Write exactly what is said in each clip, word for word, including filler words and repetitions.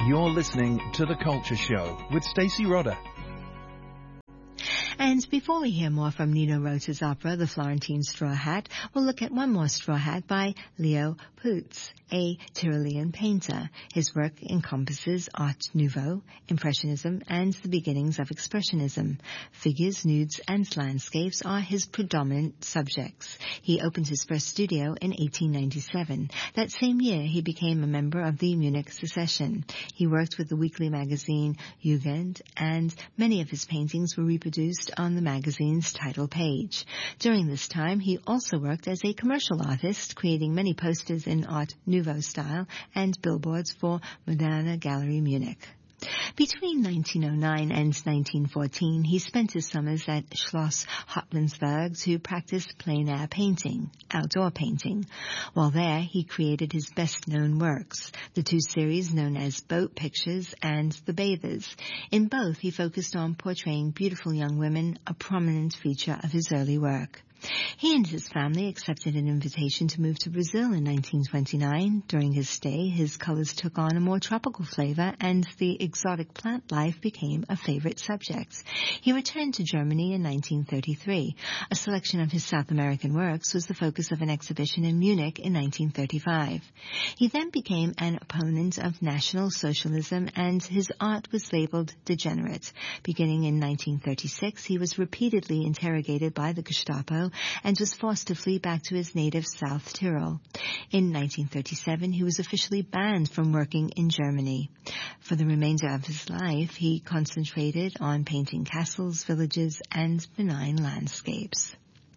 You're listening to The Culture Show with Stacey Rodder. And before we hear more from Nino Rota's opera, The Florentine Straw Hat, we'll look at one more straw hat by Leo Putz, a Tyrolean painter. His work encompasses Art Nouveau, Impressionism, and the beginnings of Expressionism. Figures, nudes, and landscapes are his predominant subjects. He opened his first studio in eighteen ninety-seven. That same year, he became a member of the Munich Secession. He worked with the weekly magazine Jugend, and many of his paintings were reproduced on the magazine's title page. During this time, he also worked as a commercial artist, creating many posters in Art Nouveau style and billboards for Moderne Gallery Munich. Between nineteen oh nine and nineteen fourteen, he spent his summers at Schloss Hottlandsberg to practice plein-air painting, outdoor painting. While there, he created his best-known works, the two series known as Boat Pictures and The Bathers. In both, he focused on portraying beautiful young women, a prominent feature of his early work. He and his family accepted an invitation to move to Brazil in nineteen twenty-nine. During his stay, his colors took on a more tropical flavor, and the exotic plant life became a favorite subject. He returned to Germany in nineteen thirty-three. A selection of his South American works was the focus of an exhibition in Munich in nineteen thirty-five. He then became an opponent of National Socialism, and his art was labeled degenerate. Beginning in nineteen thirty-six, he was repeatedly interrogated by the Gestapo and was forced to flee back to his native South Tyrol. In nineteen thirty-seven, he was officially banned from working in Germany. For the remainder of his life, he concentrated on painting castles, villages, and benign landscapes.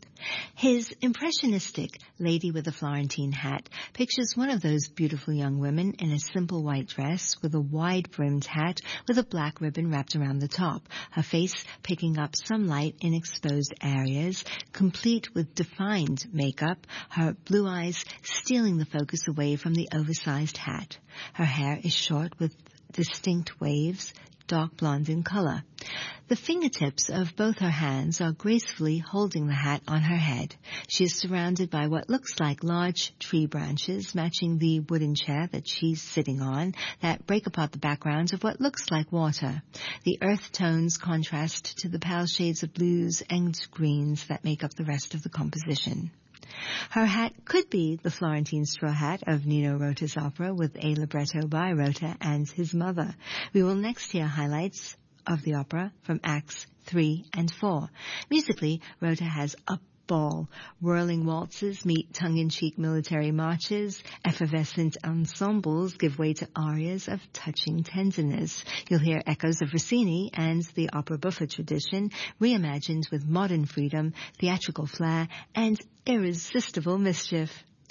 His impressionistic Lady with a Florentine Hat pictures one of those beautiful young women in a simple white dress with a wide-brimmed hat with a black ribbon wrapped around the top, her face picking up some light in exposed areas, complete with defined makeup, her blue eyes stealing the focus away from the oversized hat. Her hair is short with distinct waves, dark blonde in color. The fingertips of both her hands are gracefully holding the hat on her head. She is surrounded by what looks like large tree branches matching the wooden chair that she's sitting on that break apart the background of what looks like water. The earth tones contrast to the pale shades of blues and greens that make up the rest of the composition. Her hat could be the Florentine Straw Hat of Nino Rota's opera, with a libretto by Rota and his mother. We will next hear highlights of the opera from Acts three and four. Musically, Rota has a ball. Whirling waltzes meet tongue-in-cheek military marches. Effervescent ensembles give way to arias of touching tenderness. You'll hear echoes of Rossini and the opera buffa tradition, reimagined with modern freedom, theatrical flair, and irresistible mischief.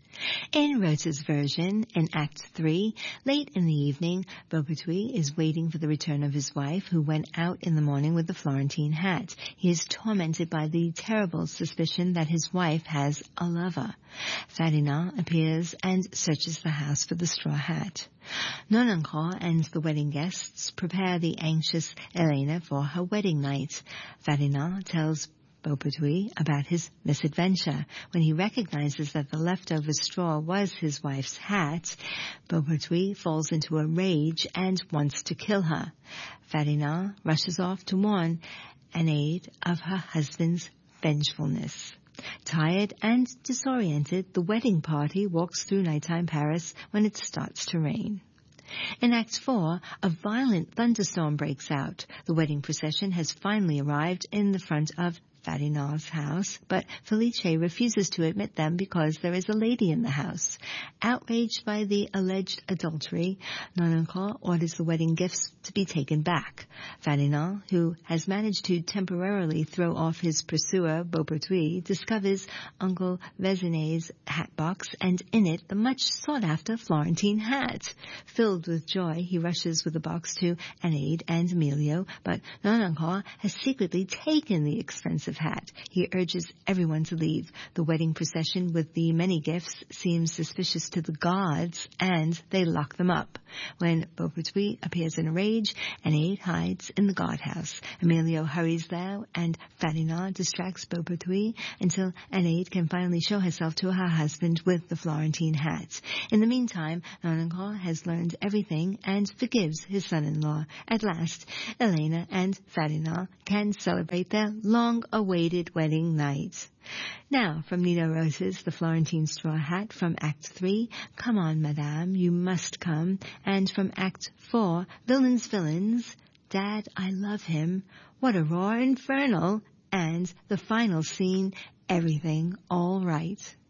In Rota's version, in Act three, late in the evening, Beaupertuis is waiting for the return of his wife, who went out in the morning with the Florentine hat. He is tormented by the terrible suspicion that his wife has a lover. Ferdinand appears and searches the house for the straw hat. Nonancourt and the wedding guests prepare the anxious Elena for her wedding night. Ferdinand tells Beaupertuis about his misadventure. When he recognizes that the leftover straw was his wife's hat, Beaupertuis falls into a rage and wants to kill her. Ferdinand rushes off to warn Enaide of her husband's vengefulness. Tired and disoriented, the wedding party walks through nighttime Paris when it starts to rain. In Act four, a violent thunderstorm breaks out. The wedding procession has finally arrived in the front of Ferdinand's house, but Felice refuses to admit them because there is a lady in the house. Outraged by the alleged adultery, Nonancourt orders the wedding gifts to be taken back. Ferdinand, who has managed to temporarily throw off his pursuer, Beaupertuis, discovers Uncle Vezinet's hat box, and in it the much sought-after Florentine hat. Filled with joy, he rushes with the box to Enaide and Emilio, but Nonancourt has secretly taken the expensive expensive hat. He urges everyone to leave. The wedding procession with the many gifts seems suspicious to the gods, and they lock them up. When Beaupertuis appears in a rage, Eneade hides in the guardhouse. Emilio hurries there, and Ferdinand distracts Beaupertuis until Eneade can finally show herself to her husband with the Florentine hat. In the meantime, Nonancourt has learned everything and forgives his son-in-law. At last, Elena and Ferdinand can celebrate their long-awaited wedding night. Now, from Nina Rose's The Florentine Straw Hat, from Act three, Come On, Madame, You Must Come, and from Act four, Villains, Villains, Dad, I Love Him, What a Roar Infernal, and the final scene, Everything All Right.